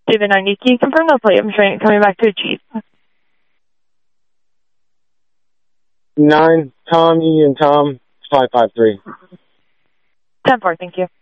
David 90, can you confirm the plate? I'm trying coming back to a Jeep. 9, Tom, Union Tom, 553. 10-4, thank you.